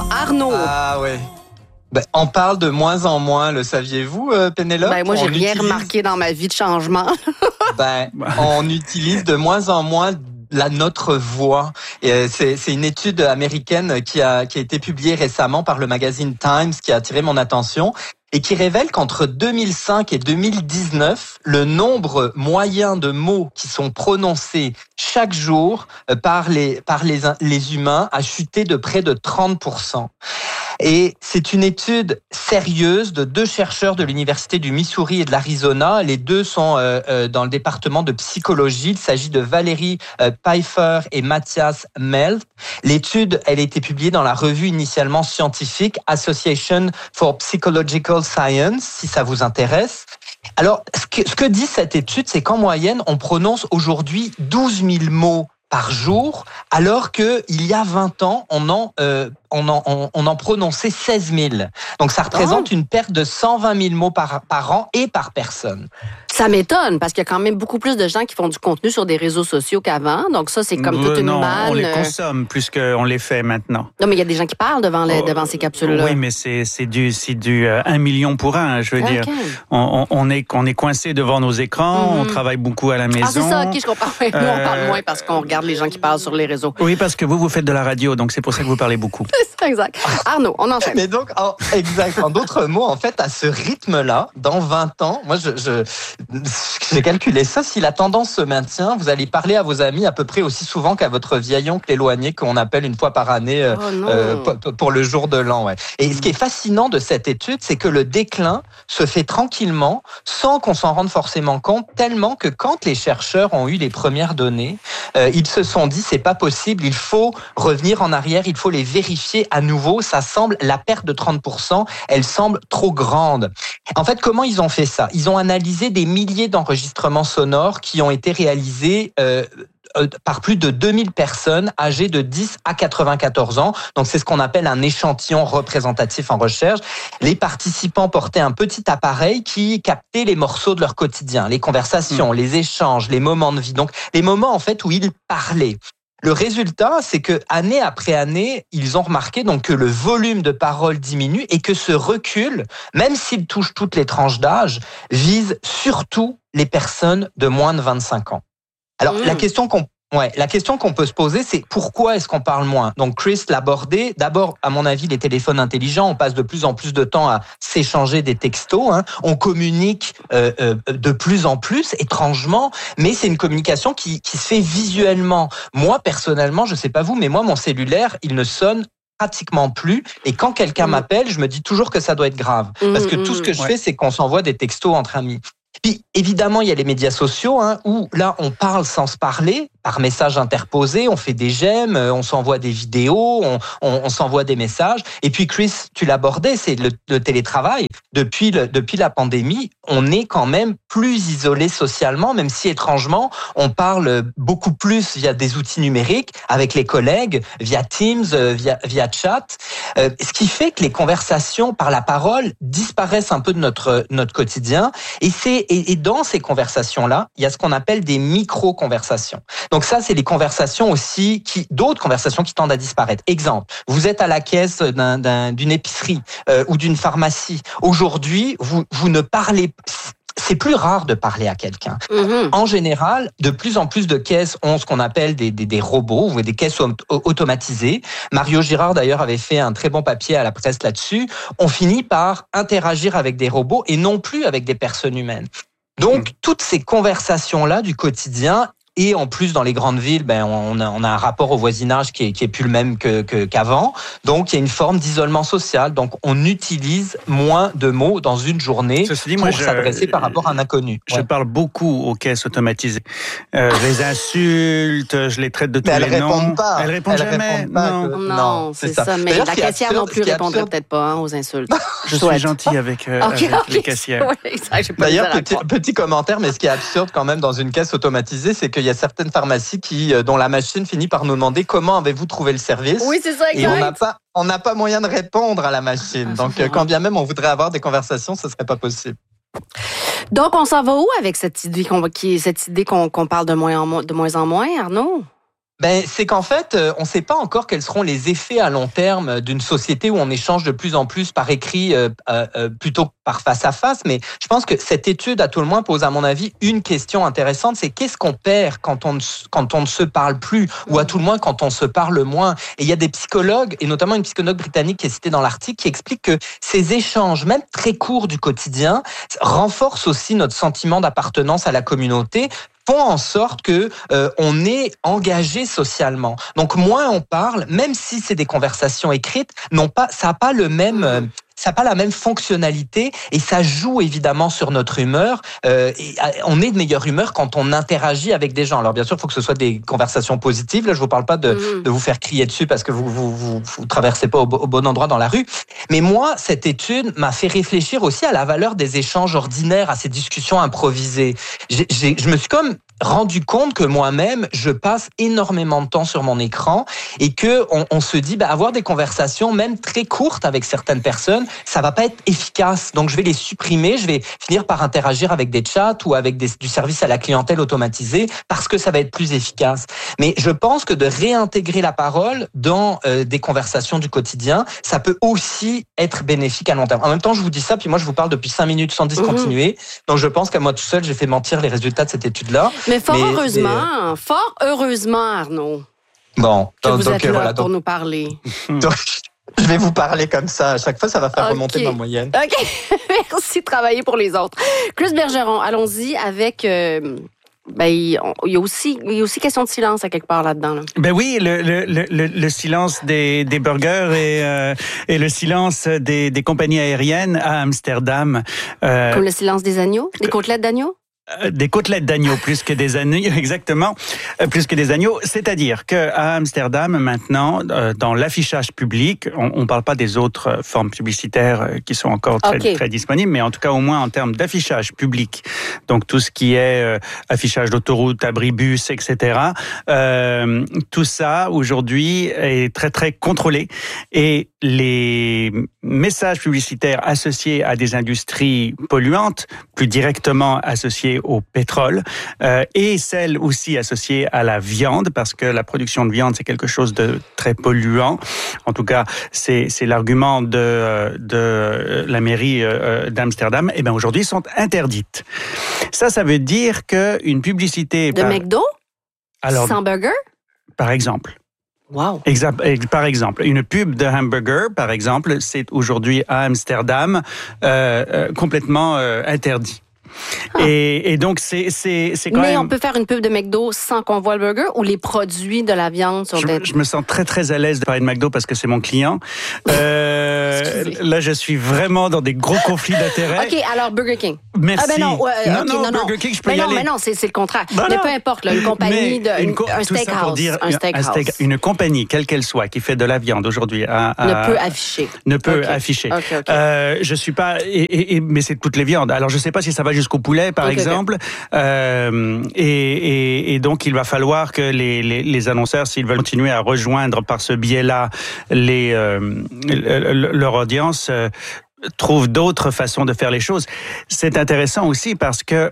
Arnaud. Ah ouais. Ben, on parle de moins en moins, le saviez-vous, Pénélope? Ben moi, j'ai rien remarqué dans ma vie de changement. Ben, on utilise de moins en moins notre voix. C'est une étude américaine qui a été publiée récemment par le magazine Times qui a attiré mon attention et qui révèle qu'entre 2005 et 2019, le nombre moyen de mots qui sont prononcés chaque jour par les humains a chuté de près de 30%. Et c'est une étude sérieuse de 2 chercheurs de l'Université du Missouri et de l'Arizona. Les 2 sont dans le département de psychologie. Il s'agit de Valérie Pfeiffer et Matthias Melf. L'étude, elle a été publiée dans la revue initialement scientifique Association for Psychological Science, si ça vous intéresse. Alors, ce que dit cette étude, c'est qu'en moyenne, on prononce aujourd'hui 12 000 mots par jour, alors que il y a 20 ans, on en prononçait 16 000. Donc ça représente une perte de 120 000 mots par an et par personne. Ça m'étonne, parce qu'il y a quand même beaucoup plus de gens qui font du contenu sur des réseaux sociaux qu'avant. Donc ça, c'est comme toute une manne. On les consomme plus qu'on les fait maintenant. Non, mais il y a des gens qui parlent devant ces capsules-là. Oui, mais c'est du 1 million pour un, je veux dire. On est coincé devant nos écrans, on travaille beaucoup à la maison. Ah, c'est ça, je comprends. Nous, on parle moins parce qu'on regarde les gens qui parlent sur les réseaux. Oui, parce que vous faites de la radio, donc c'est pour ça que vous parlez beaucoup. C'est ça, exact. Arnaud, on enchaîne. Mais donc, exact. En d'autres mots, en fait, à ce rythme-là, dans 20 ans, moi, j'ai calculé ça. Si la tendance se maintient, vous allez parler à vos amis à peu près aussi souvent qu'à votre vieil oncle éloigné qu'on appelle une fois par année pour le jour de l'an. Ouais. Et ce qui est fascinant de cette étude, c'est que le déclin se fait tranquillement, sans qu'on s'en rende forcément compte, tellement que quand les chercheurs ont eu les premières données, ils se sont dit c'est pas possible, il faut revenir en arrière, il faut les vérifier à nouveau. Ça semble, la perte de 30%, elle semble trop grande. En fait, comment ils ont fait ça? Ils ont analysé des milliers d'enregistrements sonores qui ont été réalisés par plus de 2000 personnes âgées de 10 à 94 ans. Donc, c'est ce qu'on appelle un échantillon représentatif en recherche. Les participants portaient un petit appareil qui captait les morceaux de leur quotidien, les conversations, les échanges, les moments de vie. Donc, les moments, en fait, où ils parlaient. Le résultat, c'est que année après année, ils ont remarqué donc que le volume de paroles diminue et que ce recul, même s'il touche toutes les tranches d'âge, vise surtout les personnes de moins de 25 ans. Alors, la question qu'on peut se poser, c'est pourquoi est-ce qu'on parle moins? Donc, Chris l'a abordé. D'abord, à mon avis, les téléphones intelligents, on passe de plus en plus de temps à s'échanger des textos. On communique de plus en plus, étrangement, mais c'est une communication qui se fait visuellement. Moi, personnellement, je sais pas vous, mais moi, mon cellulaire, il ne sonne pratiquement plus. Et quand quelqu'un m'appelle, je me dis toujours que ça doit être grave. Parce que tout ce que je fais, c'est qu'on s'envoie des textos entre amis. Puis, évidemment, il y a les médias sociaux, où là, on parle sans se parler, par message interposé, on fait des j'aime, on s'envoie des vidéos, on s'envoie des messages. Et puis, Chris, tu l'abordais, c'est le télétravail. Depuis la pandémie, on est quand même plus isolé socialement, même si, étrangement, on parle beaucoup plus via des outils numériques, avec les collègues, via Teams, via chat. Ce qui fait que les conversations par la parole disparaissent un peu de notre quotidien. Et dans ces conversations-là, il y a ce qu'on appelle des micro-conversations. Donc ça, c'est les conversations aussi d'autres conversations qui tendent à disparaître. Exemple, vous êtes à la caisse d'une épicerie ou d'une pharmacie. Aujourd'hui, vous ne parlez c'est plus rare de parler à quelqu'un. En général, de plus en plus de caisses ont ce qu'on appelle des robots ou des caisses automatisées. Mario Girard, d'ailleurs, avait fait un très bon papier à la presse là-dessus. On finit par interagir avec des robots et non plus avec des personnes humaines. Donc, toutes ces conversations-là du quotidien, et en plus, dans les grandes villes, on a un rapport au voisinage qui est plus le même qu'avant. Donc, il y a une forme d'isolement social. Donc, on utilise moins de mots dans une journée pour s'adresser par rapport à un inconnu. Je parle beaucoup aux caisses automatisées. Je les insulte, je les traite de tous les noms. Elles répondent jamais. Non, c'est ça. Mais la caissière non plus répondrait peut-être pas aux insultes. Je suis gentil avec les caissières. D'ailleurs, petit commentaire, mais ce qui est absurde quand même dans une caisse automatisée, c'est qu'il y a certaines pharmacies dont la machine finit par nous demander comment avez-vous trouvé le service. Oui, c'est ça, exact. Et on n'a pas moyen de répondre à la machine. Donc, quand bien même on voudrait avoir des conversations, ce serait pas possible. Donc, on s'en va où avec cette idée qu'on parle de moins en moins, Arnaud? C'est qu'en fait, on ne sait pas encore quels seront les effets à long terme d'une société où on échange de plus en plus par écrit plutôt que par face à face. Mais je pense que cette étude, à tout le moins, pose à mon avis une question intéressante, c'est qu'est-ce qu'on perd quand on ne se parle plus, ou à tout le moins quand on se parle moins. Et il y a des psychologues, et notamment une psychologue britannique qui est citée dans l'article, qui explique que ces échanges, même très courts du quotidien, renforcent aussi notre sentiment d'appartenance à la communauté, font en sorte que on est engagé socialement. Donc moins on parle, même si c'est des conversations écrites, ça n'a pas le même ça n'a pas la même fonctionnalité et ça joue évidemment sur notre humeur. Et on est de meilleure humeur quand on interagit avec des gens. Alors bien sûr, il faut que ce soit des conversations positives. Là, je vous parle pas de vous faire crier dessus parce que vous traversez pas au bon endroit dans la rue. Mais moi, cette étude m'a fait réfléchir aussi à la valeur des échanges ordinaires, à ces discussions improvisées. Je me suis comme rendu compte que moi-même, je passe énormément de temps sur mon écran et que on se dit, avoir des conversations, même très courtes avec certaines personnes, ça va pas être efficace. Donc, je vais les supprimer, je vais finir par interagir avec des chats ou avec du service à la clientèle automatisé parce que ça va être plus efficace. Mais je pense que de réintégrer la parole dans des conversations du quotidien, ça peut aussi être bénéfique à long terme. En même temps, je vous dis ça, puis moi, je vous parle depuis 5 minutes sans discontinuer. Donc, je pense qu'à moi tout seul, j'ai fait mentir les résultats de cette étude-là. Mais fort heureusement, Arnaud. Bon, que vous êtes là pour nous parler. Donc, je vais vous parler comme ça. À chaque fois, ça va faire remonter ma moyenne. OK. Merci de travailler pour les autres. Chris Bergeron, allons-y avec... il y a aussi question de silence à quelque part là-dedans. Là. Oui, le silence des burgers et le silence des compagnies aériennes à Amsterdam. Comme le silence des agneaux, des côtelettes d'agneau? Des côtelettes d'agneau plus que des agneaux, exactement, plus que des agneaux. C'est-à-dire que à Amsterdam maintenant, dans l'affichage public, on parle pas des autres formes publicitaires qui sont encore très disponibles, mais en tout cas au moins en termes d'affichage public. Donc tout ce qui est affichage d'autoroute, abribus, etc. Tout ça aujourd'hui est très très contrôlé et les messages publicitaires associés à des industries polluantes, plus directement associés au pétrole, et celles aussi associées à la viande, parce que la production de viande, c'est quelque chose de très polluant. En tout cas, c'est l'argument de la mairie d'Amsterdam. Et aujourd'hui, sont interdites. Ça veut dire qu'une publicité... De McDo? Sans burger? Par exemple. Wow. Par exemple, une pub de hamburger, par exemple, c'est aujourd'hui à Amsterdam complètement interdit. Et donc, c'est quand même... Mais on peut faire une pub de McDo sans qu'on voit le burger ou les produits de la viande sont... Je me sens très, très à l'aise de parler de McDo parce que c'est mon client. Là, je suis vraiment dans des gros conflits d'intérêts. OK, alors Burger King. Merci. Non, Burger King, je peux y aller. Mais non, c'est le contraire. Mais peu importe, là, une compagnie, un steakhouse. Une compagnie, quelle qu'elle soit, qui fait de la viande aujourd'hui... Ne peut afficher. Okay. Je suis pas... mais c'est toutes les viandes. Alors, je sais pas si ça va jusqu'au poulet, par exemple. Et donc, il va falloir que les annonceurs, s'ils veulent continuer à rejoindre par ce biais-là leur audience, trouvent d'autres façons de faire les choses. C'est intéressant aussi parce que,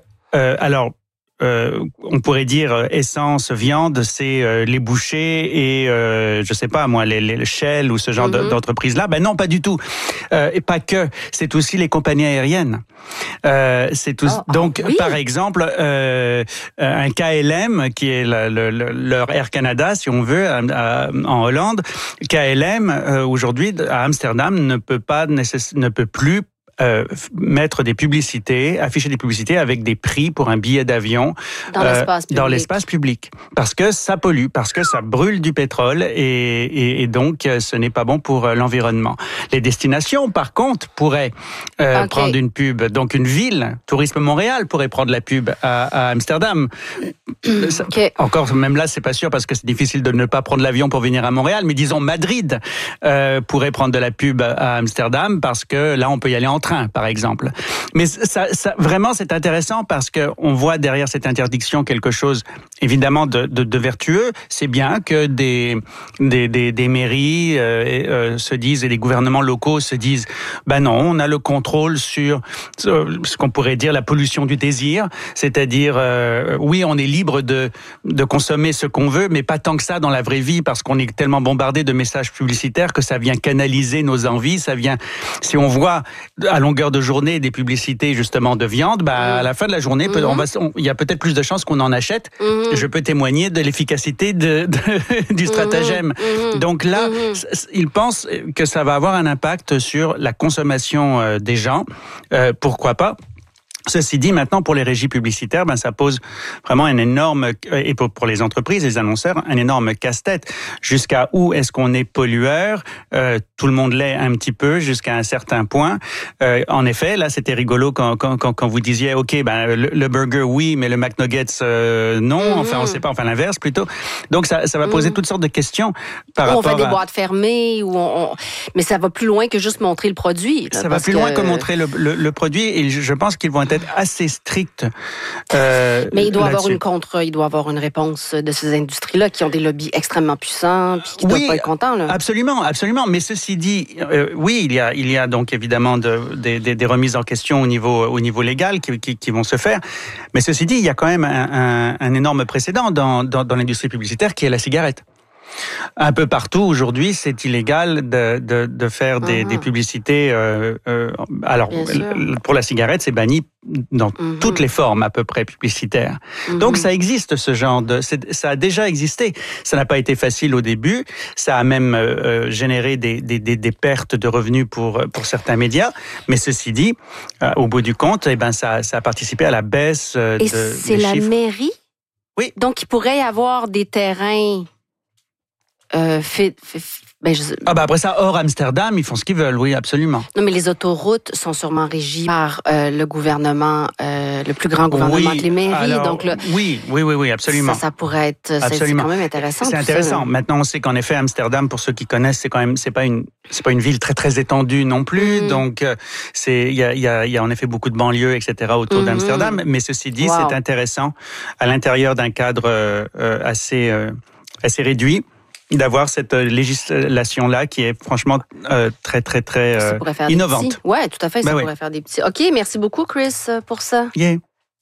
on pourrait dire essence, viande, c'est les bouchers et je sais pas moi les Shell ou ce genre d'entreprise-là. Non, pas du tout. Et pas que. C'est aussi les compagnies aériennes. C'est tout. Par exemple, un KLM qui est leur Air Canada, si on veut, en Hollande. KLM aujourd'hui à Amsterdam ne peut plus mettre des publicités, afficher des publicités avec des prix pour un billet d'avion dans l'espace public. Parce que ça pollue, parce que ça brûle du pétrole et donc ce n'est pas bon pour l'environnement. Les destinations, par contre, pourraient prendre une pub. Donc une ville, Tourisme Montréal, pourrait prendre la pub à Amsterdam. Encore, même là, c'est pas sûr parce que c'est difficile de ne pas prendre l'avion pour venir à Montréal, mais disons Madrid pourrait prendre de la pub à Amsterdam parce que là, on peut y aller en train. train, par exemple. Mais ça, vraiment, c'est intéressant parce que on voit derrière cette interdiction quelque chose, évidemment, de vertueux. C'est bien que des mairies se disent et les gouvernements locaux se disent, ben non, on a le contrôle sur ce qu'on pourrait dire la pollution du désir, c'est-à-dire, oui, on est libre de consommer ce qu'on veut, mais pas tant que ça dans la vraie vie, parce qu'on est tellement bombardé de messages publicitaires que ça vient canaliser nos envies, ça vient, si on voit à longueur de journée des publicités justement de viande, bah, à la fin de la journée, il y a peut-être plus de chances qu'on en achète. Je peux témoigner de l'efficacité du stratagème. Donc là, ils pensent que ça va avoir un impact sur la consommation des gens. Pourquoi pas? Ceci dit, maintenant, pour les régies publicitaires, ben, ça pose vraiment un énorme, et pour les entreprises, les annonceurs, un énorme casse-tête. Jusqu'à où est-ce qu'on est pollueur? Tout le monde l'est un petit peu, jusqu'à un certain point. En effet, là, c'était rigolo quand vous disiez, OK, ben, le burger, oui, mais le McNuggets, non. Enfin, on sait pas, enfin, l'inverse, plutôt. Donc, ça va poser toutes sortes de questions par rapport à... On fait des boîtes fermées, mais ça va plus loin que juste montrer le produit. Là, ça va plus loin que montrer le produit, et je pense qu'ils vont être assez strict. Mais il doit avoir une réponse de ces industries-là qui ont des lobbies extrêmement puissants puis qui doivent pas être contents. Là. Absolument. Mais ceci dit, oui, il y a donc évidemment des remises en question au niveau légal qui vont se faire. Mais ceci dit, il y a quand même un énorme précédent dans l'industrie publicitaire qui est la cigarette. Un peu partout aujourd'hui, c'est illégal de faire des publicités. Alors, pour la cigarette, c'est banni dans toutes les formes à peu près publicitaires. Donc, ça existe ce genre ça a déjà existé. Ça n'a pas été facile au début. Ça a même généré des pertes de revenus pour certains médias. Mais ceci dit, au bout du compte, ça a participé à la baisse Et c'est la mairie. Oui. Donc, il pourrait y avoir des terrains. Après ça, hors Amsterdam, ils font ce qu'ils veulent, oui, absolument. Non, mais les autoroutes sont sûrement régies par le gouvernement, le plus grand gouvernement que les mairies. Alors, donc oui, absolument. Ça pourrait être, c'est quand même intéressant. C'est intéressant. Ça. Maintenant, on sait qu'en effet, Amsterdam, pour ceux qui connaissent, c'est pas une ville très très étendue non plus. Donc, il y a en effet beaucoup de banlieues, etc. autour d'Amsterdam. Mais ceci dit, c'est intéressant à l'intérieur d'un cadre assez réduit, d'avoir cette législation-là qui est franchement très, très, très innovante. Oui, tout à fait, ça pourrait faire des petits... OK, merci beaucoup, Chris, pour ça. Yeah.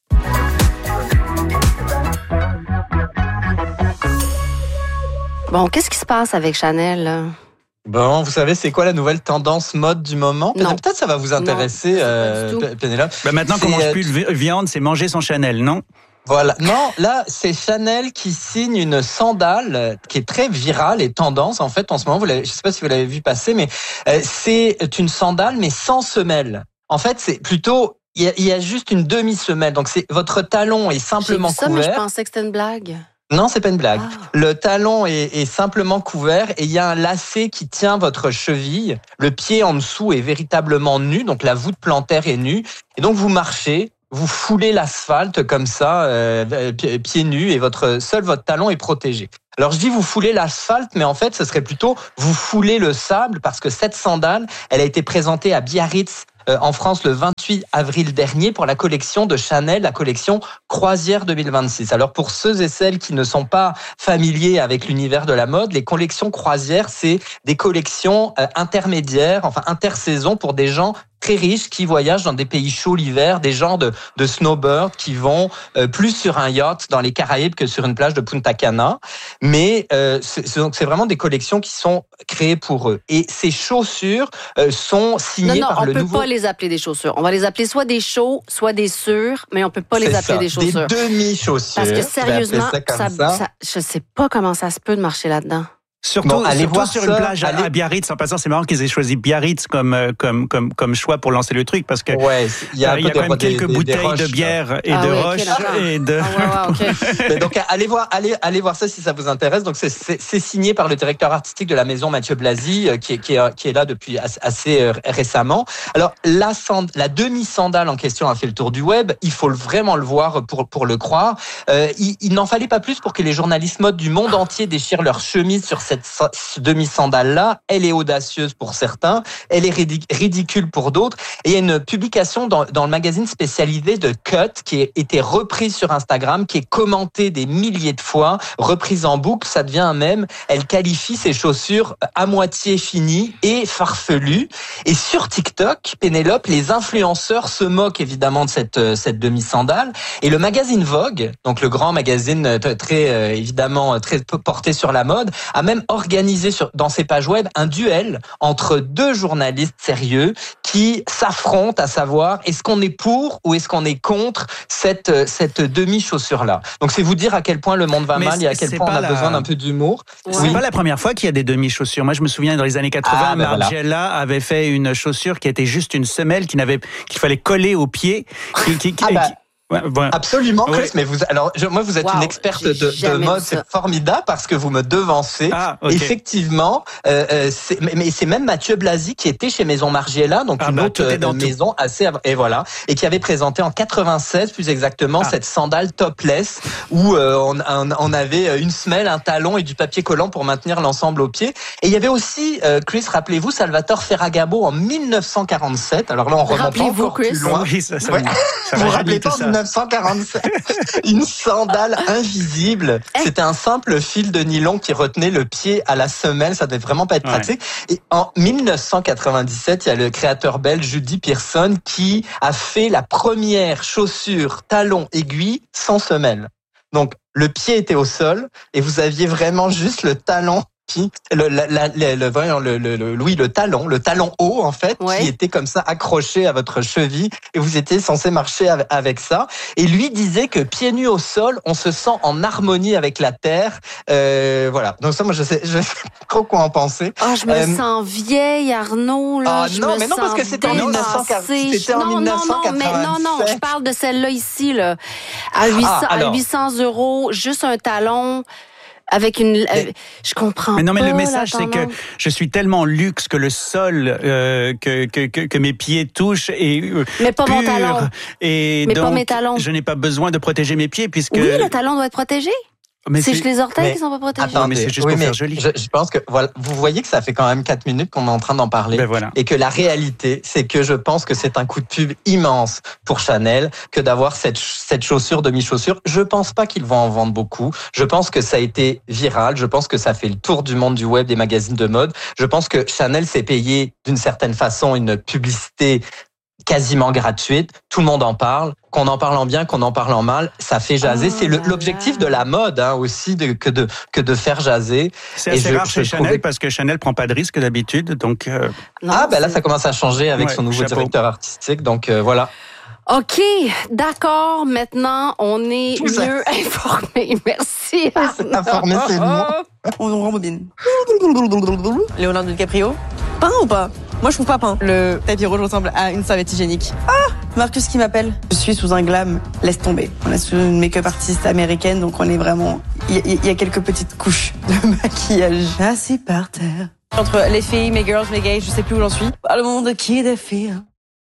Bon, qu'est-ce qui se passe avec Chanel, là? Bon, vous savez, c'est quoi la nouvelle tendance mode du moment? Peut-être ça va vous intéresser, Pénélope. Maintenant qu'on mange plus de viande, c'est manger son Chanel, non? Voilà. Non, là, c'est Chanel qui signe une sandale qui est très virale et tendance, en fait, en ce moment. Je ne sais pas si vous l'avez vu passer, mais c'est une sandale, mais sans semelle. En fait, c'est plutôt, il y a juste une demi-semelle. Donc, votre talon est simplement couvert. Mais je pensais que c'était une blague. Non, c'est pas une blague. Le talon est simplement couvert et il y a un lacet qui tient votre cheville. Le pied en dessous est véritablement nu, donc la voûte plantaire est nue. Et donc, vous marchez. Vous foulez l'asphalte comme ça, pieds nus, et votre talon est protégé. Alors je dis vous foulez l'asphalte, mais en fait ce serait plutôt vous foulez le sable, parce que cette sandale, elle a été présentée à Biarritz en France le 28 avril dernier pour la collection de Chanel, la collection Croisière 2026. Alors pour ceux et celles qui ne sont pas familiers avec l'univers de la mode, les collections Croisière, c'est des collections intermédiaires, enfin intersaison pour des gens très riches qui voyagent dans des pays chauds l'hiver, des gens de snowbird qui vont plus sur un yacht dans les Caraïbes que sur une plage de Punta Cana. Mais c'est vraiment des collections qui sont créées pour eux. Et ces chaussures sont signées par le nouveau... Non, on peut pas les appeler des chaussures. On va les appeler soit des chauds, soit des sûrs, mais on peut pas les appeler des chaussures. Des demi-chaussures. Parce que sérieusement, je sais pas comment ça se peut de marcher là-dedans. Surtout sur une plage à Biarritz. En passant, c'est marrant qu'ils aient choisi Biarritz comme choix pour lancer le truc, parce que il y a quand même quelques bouteilles de bière et de roche et de. Mais donc allez voir ça si ça vous intéresse. Donc c'est signé par le directeur artistique de la maison, Mathieu Blasi, qui est là depuis assez récemment. Alors la demi-sandale en question a fait le tour du web. Il faut vraiment le voir pour le croire. Il n'en fallait pas plus pour que les journalistes mode du monde entier déchirent leur chemise sur cette cette demi-sandale-là, elle est audacieuse pour certains, elle est ridicule pour d'autres. Et il y a une publication dans le magazine spécialisé de Cut qui a été reprise sur Instagram, qui est commentée des milliers de fois, reprise en boucle, ça devient un mème. Elle qualifie ses chaussures à moitié finies et farfelues. Et sur TikTok, Pénélope, les influenceurs se moquent évidemment de cette demi-sandale. Et le magazine Vogue, donc le grand magazine très évidemment très porté sur la mode, a même organisé dans ses pages web un duel entre deux journalistes sérieux qui s'affrontent à savoir est-ce qu'on est pour ou est-ce qu'on est contre cette demi-chaussure-là. Donc c'est vous dire à quel point le monde va mal et à quel point on a besoin d'un peu d'humour. Ouais. C'est pas la première fois qu'il y a des demi-chaussures. Moi je me souviens dans les années 80, Margiela avait fait une chaussure qui était juste une semelle qu'il fallait coller au pied. Absolument, Chris, mais vous êtes une experte de mode, c'est formidable parce que vous me devancez. Okay. Effectivement, c'est même Mathieu Blasi qui était chez Maison Margiela, donc une autre maison et qui avait présenté en 96 plus exactement cette sandale topless où on avait une semelle, un talon et du papier collant pour maintenir l'ensemble au pied. Et il y avait aussi, Chris, rappelez-vous, Salvatore Ferragamo en 1947. Alors là, on remonte encore plus loin. Oui, ça vous rappelez pas 1947, une sandale invisible. C'était un simple fil de nylon qui retenait le pied à la semelle. Ça devait vraiment pas être pratique. Et en 1997, il y a le créateur belge Judy Pearson qui a fait la première chaussure talon aiguille sans semelle. Donc, le pied était au sol et vous aviez vraiment juste le talon le talon haut en fait, qui était comme ça accroché à votre cheville et vous étiez censé marcher avec ça. Et lui disait que pieds nus au sol, on se sent en harmonie avec la terre. Voilà. Donc ça, moi, je sais trop quoi en penser. Oh, je me sens vieille, Arnaud. Là, non, mais non, parce que c'était en 1987. Non, je parle de celle-là ici, là, à 800 €, juste un talon. Avec je comprends. Mais non, mais le message, c'est que je suis tellement luxe que le sol que mes pieds touchent est mais pas pur, mon talon. Et mais donc, pas mes talons. Je n'ai pas besoin de protéger mes pieds puisque. Oui, le talon doit être protégé. Mais c'est juste les orteils qui sont pas protégés. Attends, mais c'est juste pour faire joli. Je pense que voilà, vous voyez que ça fait quand même 4 minutes qu'on est en train d'en parler. Et que la réalité, c'est que je pense que c'est un coup de pub immense pour Chanel que d'avoir cette chaussure, demi-chaussure. Je pense pas qu'ils vont en vendre beaucoup. Je pense que ça a été viral. Je pense que ça fait le tour du monde du web, des magazines de mode. Je pense que Chanel s'est payé d'une certaine façon une publicité quasiment gratuite. Tout le monde en parle. Qu'on en parle en bien, qu'on en parle en mal, ça fait jaser. C'est l'objectif de la mode aussi, que de faire jaser. C'est assez rare chez Chanel parce que Chanel prend pas de risque d'habitude. Donc là, ça commence à changer avec son nouveau directeur artistique. Donc voilà. OK, d'accord. Maintenant, on est mieux informés. Merci. Informé, c'est le mot. On rembobine. Leonardo DiCaprio. Peint ou pas? Moi, je trouve pas peint. Le tapis rouge ressemble à une serviette hygiénique. Marcus qui m'appelle. Je suis sous un glam. Laisse tomber. On est sous une make-up artiste américaine, donc on est vraiment... Il y a quelques petites couches de maquillage. Assis par terre. Entre les filles, mes girls, mes gays, je sais plus où j'en suis. Le monde qui des filles.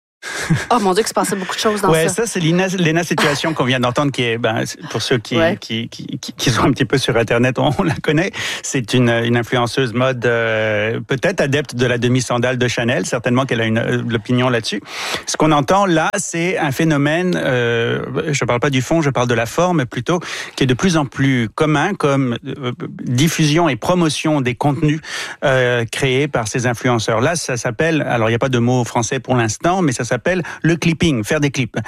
Oh mon Dieu, qu'il se passait beaucoup de choses dans ça. Ça c'est Léna Situation qu'on vient d'entendre, qui est, pour ceux qui sont un petit peu sur Internet, on la connaît. C'est une influenceuse mode, peut-être adepte de la demi-sandale de Chanel, certainement qu'elle a l'opinion là-dessus. Ce qu'on entend là, c'est un phénomène, je parle pas du fond, je parle de la forme plutôt, qui est de plus en plus commun comme diffusion et promotion des contenus créés par ces influenceurs. Là, ça s'appelle, alors il n'y a pas de mot français pour l'instant, mais ça s'appelle le clipping, faire des clips,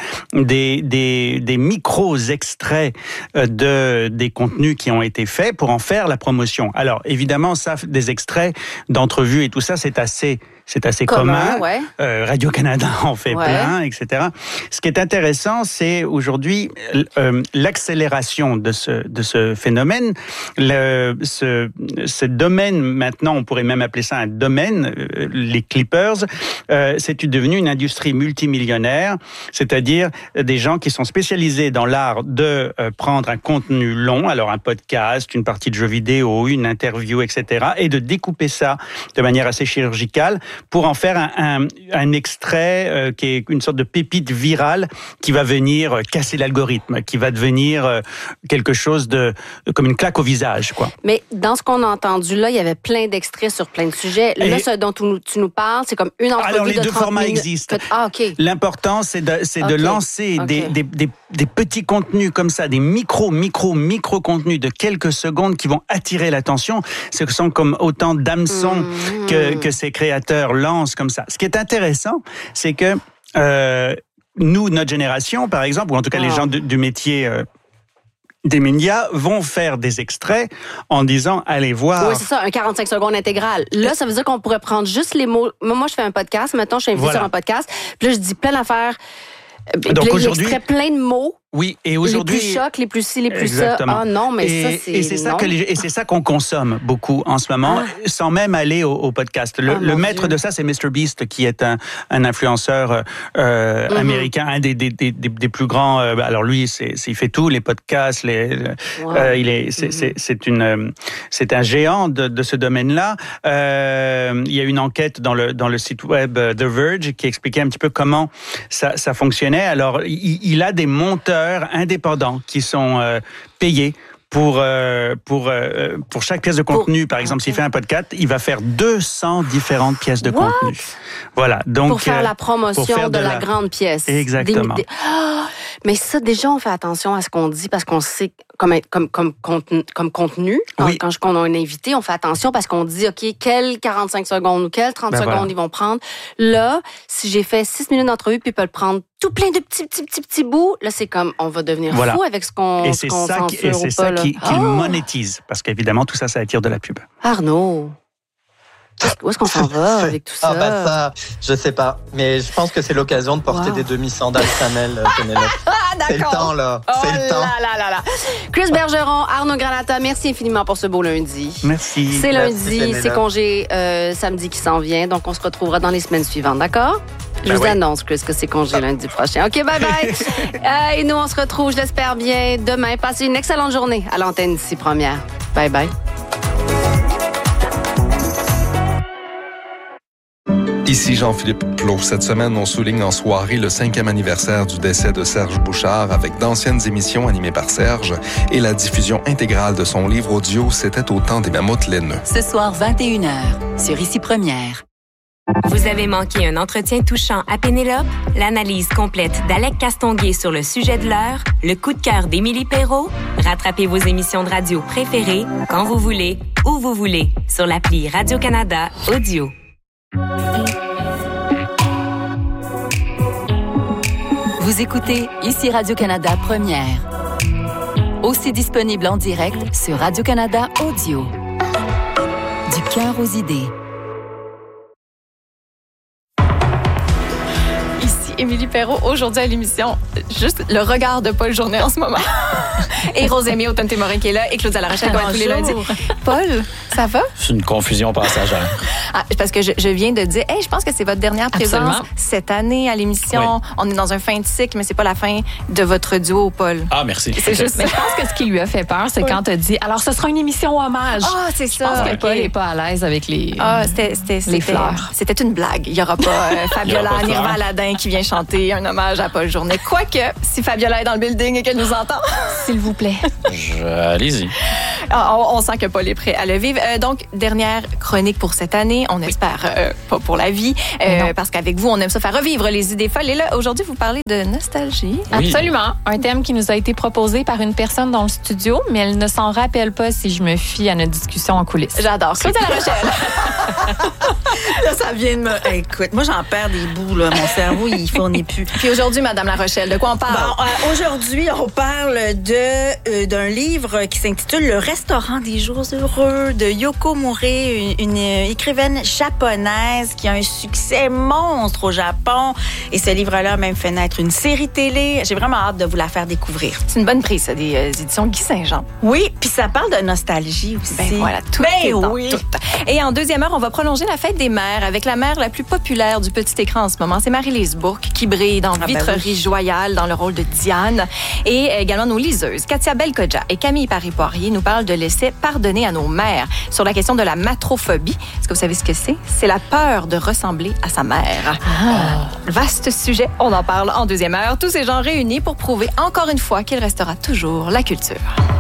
des micros extraits des contenus qui ont été faits pour en faire la promotion. Alors évidemment, ça, des extraits d'entrevues et tout ça, c'est assez commun. Radio-Canada en fait plein, etc. Ce qui est intéressant, c'est aujourd'hui l'accélération de ce phénomène. Ce domaine, maintenant, on pourrait même appeler ça un domaine, les clippers, c'est devenu une industrie des multimillionnaires, c'est-à-dire des gens qui sont spécialisés dans l'art de prendre un contenu long, alors un podcast, une partie de jeux vidéo, une interview, etc., et de découper ça de manière assez chirurgicale pour en faire un extrait qui est une sorte de pépite virale qui va venir casser l'algorithme, qui va devenir quelque chose de comme une claque au visage, quoi. Mais dans ce qu'on a entendu là, il y avait plein d'extraits sur plein de sujets. Là, ce dont tu nous parles, c'est comme une entrevue de 30 minutes. Alors, les deux formats existent. Ah, OK. L'important, c'est de lancer des petits contenus comme ça, des micro contenus de quelques secondes qui vont attirer l'attention. Ce sont comme autant d'hameçons que ces créateurs lancent comme ça. Ce qui est intéressant, c'est que nous, notre génération, par exemple, ou en tout cas les gens du métier des médias vont faire des extraits en disant allez voir. Oui, c'est ça, un 45 secondes intégral. Là, ça veut dire qu'on pourrait prendre juste les mots. Moi, je fais un podcast. Maintenant, je suis invitée sur un podcast. Puis là, je dis plein d'affaires. Donc aujourd'hui, j'extrais plein de mots. Oui, et aujourd'hui, les plus chocs, les plus ci, les plus exactement. ça. Ah non, mais ça c'est et c'est ça qu'on consomme beaucoup en ce moment, sans même aller au podcast. Le maître de ça, c'est MrBeast, qui est un influenceur américain, un des plus grands. Alors lui, il fait tout, les podcasts, c'est un géant de ce domaine-là. Il y a une enquête dans le site web The Verge qui expliquait un petit peu comment ça fonctionnait. Alors il a des monteurs indépendants qui sont payés pour chaque pièce de contenu. Par exemple, s'il fait un podcast, il va faire 200 différentes pièces de contenu. Voilà. Donc, pour faire la promotion de la grande pièce. Exactement. Mais ça, déjà, on fait attention à ce qu'on dit parce qu'on sait comme contenu. Oui. Quand on a un invité, on fait attention parce qu'on dit, OK, quelles 45 secondes ou quelles 30 secondes ils vont prendre. Là, si j'ai fait 6 minutes d'entrevue puis ils peuvent prendre tout plein de petits bouts, là, c'est comme, on va devenir fou avec ce qu'on censure. Et c'est ça qu'ils monétisent. Parce qu'évidemment, tout ça attire de la pub. Arnaud, où est-ce qu'on s'en va avec tout ça? Ça, je sais pas. Mais je pense que c'est l'occasion de porter des demi-sandales Chanel, Pénélope. D'accord. C'est le temps, là. C'est le temps. Là. Chris Bergeron, Arnaud Granata, merci infiniment pour ce beau lundi. Merci. C'est lundi, Pénélope. c'est congé samedi qui s'en vient. Donc, on se retrouvera dans les semaines suivantes, d'accord? Je vous annonce, Chris, que c'est congé lundi prochain. OK, bye-bye. Et nous, on se retrouve, je l'espère bien, demain. Passez une excellente journée à l'antenne ici Première. Bye-bye. Ici Jean-Philippe Plot. Cette semaine, on souligne en soirée le 5e anniversaire du décès de Serge Bouchard avec d'anciennes émissions animées par Serge et la diffusion intégrale de son livre audio « C'était au temps des mammouths laineux ». Ce soir, 21h, sur Ici Première. Vous avez manqué un entretien touchant à Pénélope? L'analyse complète d'Alec Castonguay sur le sujet de l'heure? Le coup de cœur d'Émilie Perrault? Rattrapez vos émissions de radio préférées quand vous voulez, où vous voulez, sur l'appli Radio-Canada Audio. Vous écoutez Ici Radio-Canada Première. Aussi disponible en direct sur Radio-Canada Audio. Du cœur aux idées. Ici Émilie Perrault, aujourd'hui à l'émission, juste le regard de Paul Journet en ce moment. Et Rosémie Automne-Témorin qui est là et Claudia Larochelle comme tous les lundis. Paul, ça va? C'est une confusion passagère. Parce que je viens de dire, je pense que c'est votre dernière présence cette année à l'émission. Oui. On est dans un fin de cycle, mais c'est pas la fin de votre duo, Paul. Ah, merci. C'est juste. Mais je pense que ce qui lui a fait peur, c'est quand tu as dit, alors ce sera une émission hommage. Ah, c'est ça. Je pense que Paul n'est pas à l'aise avec les fleurs. C'était une blague. Il n'y aura pas Fabiola Nirva Aladin qui vient chanter un hommage à Paul Journet. Quoique, si Fabiola est dans le building et qu'elle nous entend, s'il vous plaît. Allez-y. On sent que Paul est prêt à le vivre. Donc, dernière chronique pour cette année. On espère pas pour la vie. Parce qu'avec vous, on aime ça faire revivre les idées folles. Et là, aujourd'hui, vous parlez de nostalgie. Oui. Absolument. Un thème qui nous a été proposé par une personne dans le studio, mais elle ne s'en rappelle pas si je me fie à notre discussion en coulisses. J'adore. Claudia Larochelle. Là, ça vient de me... Écoute, moi, j'en perds des bouts, là. Mon cerveau, il fournit plus. Puis aujourd'hui, Madame Larochelle, de quoi on parle? Bon, aujourd'hui, on parle d'un livre qui s'intitule « Le restaurant des jours heureux » de Yoko Murray, une écrivaine japonaise qui a un succès monstre au Japon. Et ce livre-là a même fait naître une série télé. J'ai vraiment hâte de vous la faire découvrir. C'est une bonne prise, ça, des éditions Guy Saint-Jean. Oui, puis ça parle de nostalgie aussi. Ben voilà, tout est dans tout. Et en deuxième heure, on va prolonger la fête des mères avec la mère la plus populaire du petit écran en ce moment. C'est Marie-Lise Bourque qui brille dans Vitrerie Joyale dans le rôle de Diane. Et également nos liseuses, Katia Belkodja et Camille Paris-Poirier, nous parlent de laisser pardonner à nos mères sur la question de la matrophobie. Est-ce que vous savez ce que c'est? C'est la peur de ressembler à sa mère. Vaste sujet, on en parle en deuxième heure. Tous ces gens réunis pour prouver encore une fois qu'il restera toujours la culture.